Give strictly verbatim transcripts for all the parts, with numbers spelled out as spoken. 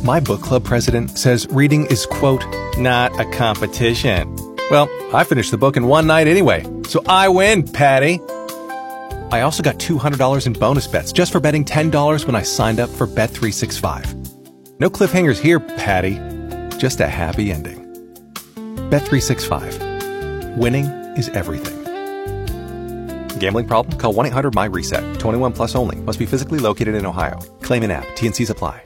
My book club president says reading is, quote, not a competition. Well, I finished the book in one night anyway, so I win, Patty. I also got two hundred dollars in bonus bets just for betting ten dollars when I signed up for Bet three sixty-five. No cliffhangers here, Patty. Just a happy ending. Bet three sixty-five. Winning is everything. Gambling problem? Call one eight hundred M Y reset. twenty-one plus only. Must be physically located in Ohio. Claim in app. T and C's apply.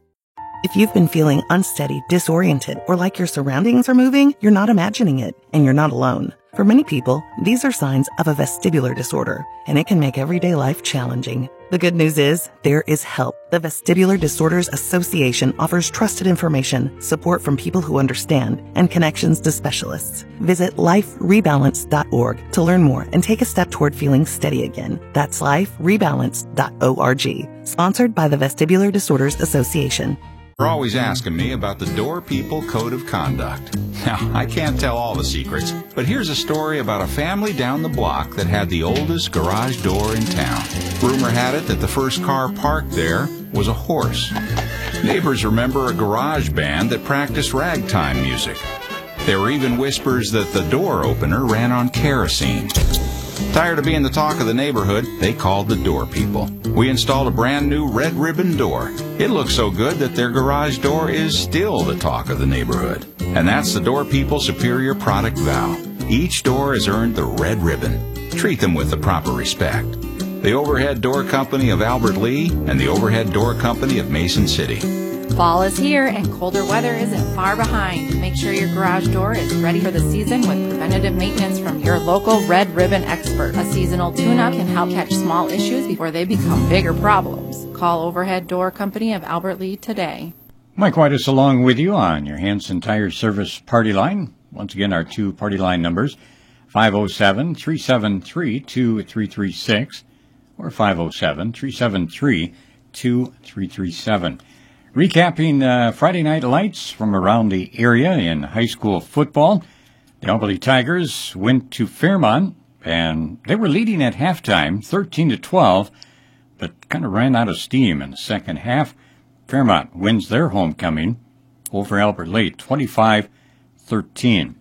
If you've been feeling unsteady, disoriented, or like your surroundings are moving, you're not imagining it, and you're not alone. For many people, these are signs of a vestibular disorder, and it can make everyday life challenging. The good news is, there is help. The Vestibular Disorders Association offers trusted information, support from people who understand, and connections to specialists. Visit life rebalance dot org to learn more and take a step toward feeling steady again. That's life rebalance dot org. Sponsored by the Vestibular Disorders Association. You're always asking me about the Door People Code of Conduct. Now, I can't tell all the secrets, but here's a story about a family down the block that had the oldest garage door in town. Rumor had it that the first car parked there was a horse. Neighbors remember a garage band that practiced ragtime music. There were even whispers that the door opener ran on kerosene. Tired of being the talk of the neighborhood, they called the Door People. We installed a brand new red ribbon door. It looks so good that their garage door is still the talk of the neighborhood. And that's the Door People Superior Product Vow. Each door has earned the red ribbon. Treat them with the proper respect. The Overhead Door Company of Albert Lea and the Overhead Door Company of Mason City. Fall is here and colder weather isn't far behind. Make sure your garage door is ready for the season with preventative maintenance from your local Red Ribbon expert. A seasonal tune-up can help catch small issues before they become bigger problems. Call Overhead Door Company of Albert Lea today. Mike Whitus along with you on your Hanson Tire Service party line. Once again, our two party line numbers, five oh seven, three seven three, two three three six or five oh seven, three seven three, two three three seven. Recapping uh, Friday night lights from around the area in high school football. The Albert Tigers went to Fairmont, and they were leading at halftime, thirteen to twelve, but kind of ran out of steam in the second half. Fairmont wins their homecoming over Albert Lea, twenty-five thirteen.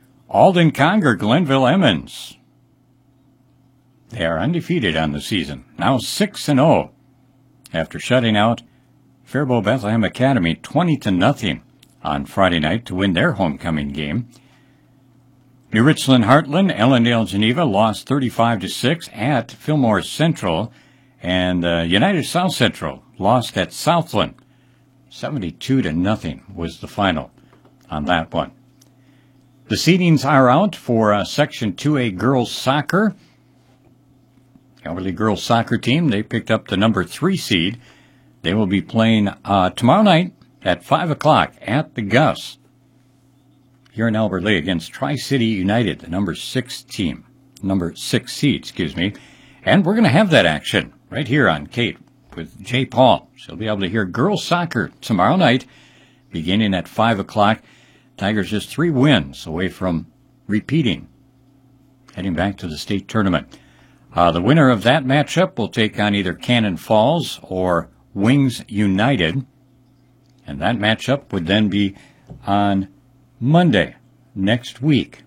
Alden Conger, Glenville Emmons. They are undefeated on the season, now six and oh, after shutting out Faribault Bethlehem Academy twenty to nothing on Friday night to win their homecoming game. New Richland Heartland, Ellendale Geneva lost thirty-five to six at Fillmore Central, and uh, United South Central lost at Southland. seventy-two to nothing was the final on that one. The seedings are out for uh, Section two A girls soccer. Albert girls soccer team, they picked up the number three seed. They will be playing uh, tomorrow night at five o'clock at the Gus here in Albert Lea against Tri-City United, the number six team, number six seed, excuse me. And we're going to have that action right here on Kate with Jay Paul. So you'll be able to hear girls soccer tomorrow night beginning at five o'clock. Tigers just three wins away from repeating, heading back to the state tournament. Uh, the winner of that matchup will take on either Cannon Falls or Wings United, and that matchup would then be on Monday next week.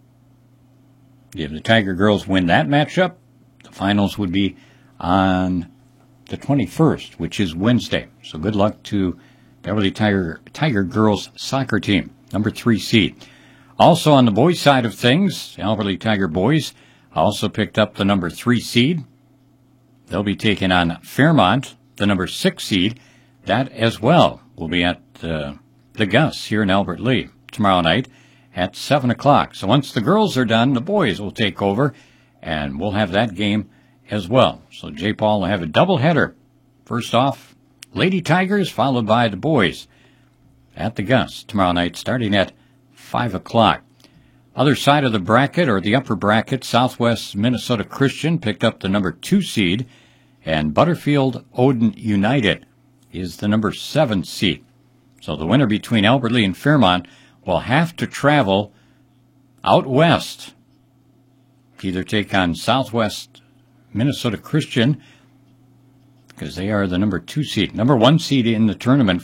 If the Tiger girls win that matchup, the finals would be on the twenty-first, which is Wednesday. So good luck to the Beverly Tiger, Tiger girls soccer team, number three seed. Also on the boys' side of things, Albert Tiger boys also picked up the number three seed. They'll be taking on Fairmont, the number six seed. That as well will be at uh, the Gus here in Albert Lea tomorrow night at seven o'clock. So once the girls are done, the boys will take over, and we'll have that game as well. So Jay Paul will have a doubleheader. First off, Lady Tigers, followed by the boys at the Gus tomorrow night starting at five o'clock. Other side of the bracket, or the upper bracket, Southwest Minnesota Christian picked up the number two seed, and Butterfield Odin United is the number seven seed. So the winner between Albert Lea and Fairmont will have to travel out west to either take on Southwest Minnesota Christian, because they are the number two seed. Number one seed in the tournament